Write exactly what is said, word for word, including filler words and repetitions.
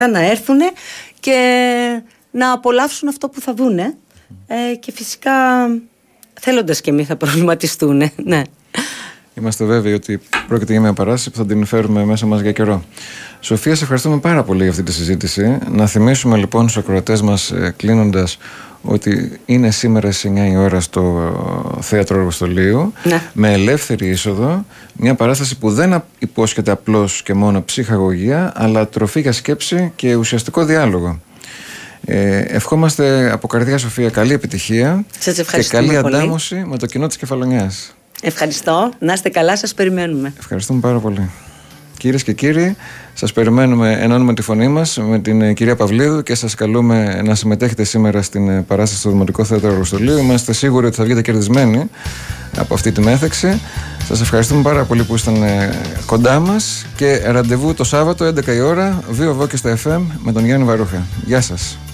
να έρθουν και να απολαύσουν αυτό που θα δούνε. Ε, και φυσικά θέλοντας και εμείς θα προβληματιστούν. Ναι. Είμαστε βέβαιοι ότι πρόκειται για μια παράσταση που θα την φέρουμε μέσα μας για καιρό. Σοφία, σε ευχαριστούμε πάρα πολύ για αυτή τη συζήτηση. Να θυμίσουμε λοιπόν στους ακροατές μας, κλείνοντας, ότι είναι σήμερα στις εννιά η ώρα στο Θέατρο Αργοστολίου, ναι, με ελεύθερη είσοδο. Μια παράσταση που δεν υπόσχεται απλώς και μόνο ψυχαγωγία, αλλά τροφή για σκέψη και ουσιαστικό διάλογο. Ε, ευχόμαστε από καρδιά, Σοφία, καλή επιτυχία και καλή αντάμωση με το κοινό της Κεφαλονιάς. Ευχαριστώ, να είστε καλά, σας περιμένουμε. Ευχαριστούμε πάρα πολύ. Κυρίες και κύριοι, σας περιμένουμε, ενώνουμε τη φωνή μας με την κυρία Παυλίδου και σας καλούμε να συμμετέχετε σήμερα στην παράσταση στο Δημοτικό Θέατρο Αργοστολίου. Είμαστε σίγουροι ότι θα βγείτε κερδισμένοι από αυτή τη μέθεξη. Σας ευχαριστούμε πάρα πολύ που ήσταν κοντά μας και ραντεβού το Σάββατο έντεκα η ώρα, δύο Βόκες στα εφ εμ με τον Γιάννη Βαρούχα. Γεια σας.